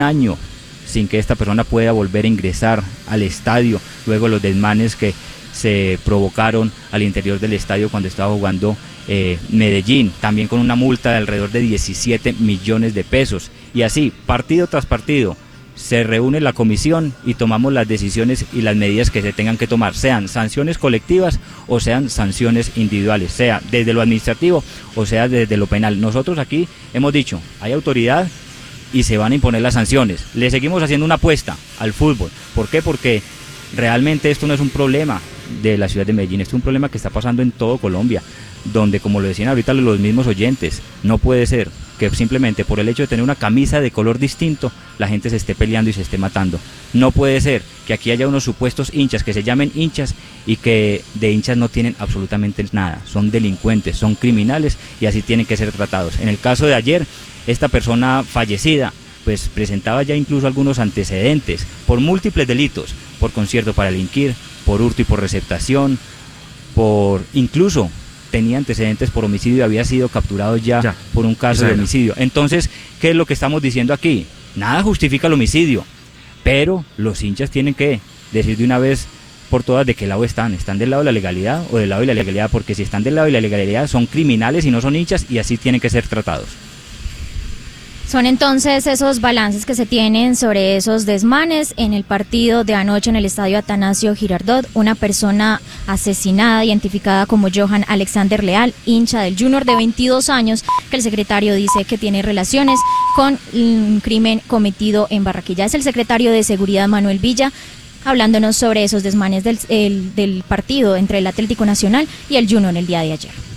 año sin que esta persona pueda volver a ingresar al estadio, luego los desmanes que se provocaron al interior del estadio cuando estaba jugando Medellín, también con una multa de alrededor de 17 millones de pesos, y así, partido tras partido, se reúne la comisión y tomamos las decisiones y las medidas que se tengan que tomar, sean sanciones colectivas o sean sanciones individuales, sea desde lo administrativo o sea desde lo penal. Nosotros aquí hemos dicho, hay autoridad y se van a imponer las sanciones. Le seguimos haciendo una apuesta al fútbol. ¿Por qué? Porque realmente esto no es un problema de la ciudad de Medellín, esto es un problema que está pasando en todo Colombia, donde, como lo decían ahorita los mismos oyentes, no puede ser que simplemente por el hecho de tener una camisa de color distinto, la gente se esté peleando y se esté matando. No puede ser que aquí haya unos supuestos hinchas que se llamen hinchas y que de hinchas no tienen absolutamente nada, son delincuentes, son criminales y así tienen que ser tratados. En el caso de ayer, esta persona fallecida pues presentaba ya incluso algunos antecedentes por múltiples delitos, por concierto para delinquir, por hurto y por receptación, por incluso tenía antecedentes por homicidio y había sido capturado ya por un caso de homicidio. Entonces, ¿qué es lo que estamos diciendo aquí? Nada justifica el homicidio, pero los hinchas tienen que decir de una vez por todas de qué lado están del lado de la legalidad o del lado de la ilegalidad, porque si están del lado de la legalidad son criminales y no son hinchas y así tienen que ser tratados. Son entonces esos balances que se tienen sobre esos desmanes en el partido de anoche en el estadio Atanasio Girardot. Una persona asesinada, identificada como Johan Alexander Leal, hincha del Junior de 22 años, que el secretario dice que tiene relaciones con un crimen cometido en Barranquilla. Es el secretario de Seguridad, Manuel Villa, hablándonos sobre esos desmanes del partido entre el Atlético Nacional y el Junior el día de ayer.